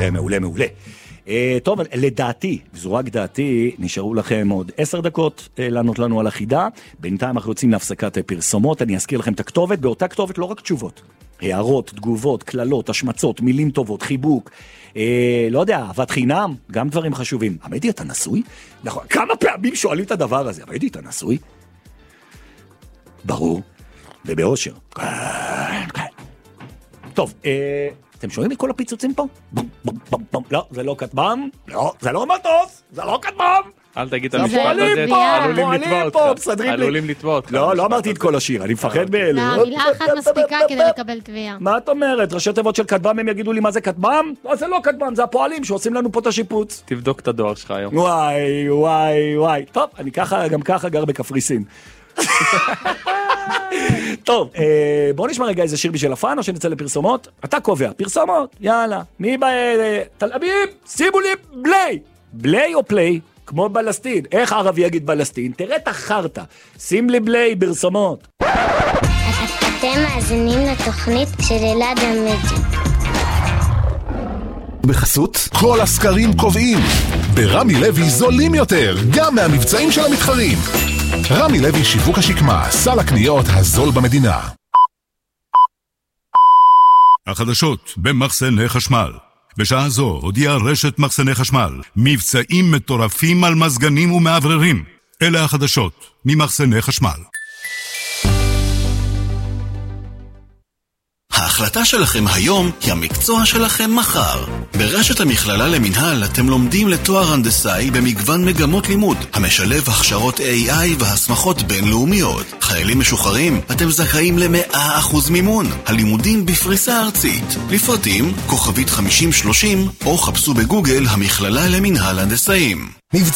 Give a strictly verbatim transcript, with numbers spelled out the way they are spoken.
מעולה, מעולה, מעולה. טוב, לדעתי, זו רק דעתי, נשארו לכם עוד עשר דקות לענות לנו על החידה. בינתיים אנחנו יוצאים להפסקת פרסומות. אני אזכיר לכם את הכתובת, באותה כתובת לא רק תשובות, הערות, תגובות, כללות, השמצות, מילים טובות, חיבוק, אה, לא יודע, אהבת חינם, גם דברים חשובים. עמדי, אתה נשוי? נכון, כמה פעמים שואלים את הדבר הזה? עמדי, אתה נשוי? ברור, ובאושר. טוב, אה, אתם שומעים את כל הפיצוצים פה? לא, זה לא כתבם, לא, זה לא מטוס, זה לא כתבם. אל תגיד את המשפט הזה, עלולים לתבוע אותך. עלולים לתבוע אותך. לא, לא אמרתי את כל השיר, אני מפחד באלו. לא, מילה אחת מספיקה כדי לקבל תביעה. מה את אומרת? ראשי תיבות של כתבם, הם יגידו לי מה זה כתבם? לא, זה לא כתבם, זה הפועלים שעושים לנו פה את השיפוץ. תבדוק את הדואר שלך היום. וואי, וואי, וואי. טוב, אני ככה, גם ככה גר בקפריסין. טוב, בואו נשמע רגע איזה שיר בשביל הפן, או שנצא לפרסומות? אתה קובע, פרסומות, יאללה. מי בא... תל אביב, שימו לי בלי. בלי או פלי? כמו בלסטין. איך ערבי יגיד בלסטין? תראה את החרטה. שים לי בלי ברסומות. אתם מאזינים לתוכנית של אלעד עמידי. בחסות, כל הסקרים קובעים. ברמי לוי זולים יותר, גם מהמבצעים של המתחרים. רמי לוי שיווק השקמה, סל הקניות הזול במדינה. החדשות במחסני חשמל. בשעה זו הודיעה רשת מחסני חשמל מבצעים מטורפים על מזגנים ומעבררים. אלה החדשות ממחסני חשמל. ההחלטה שלכם היום היא המקצוע שלכם מחר. ברשת המכללה למנהל אתם לומדים לתואר הנדסאי במגוון מגמות לימוד, המשלב הכשרות איי איי והסמכות בינלאומיות. חיילים משוחררים, אתם זכאים ל-מאה אחוז מימון. הלימודים בפריסה ארצית. לפרטים, כוכבית חמישים שלושים, או חפשו בגוגל המכללה למנהל הנדסאים.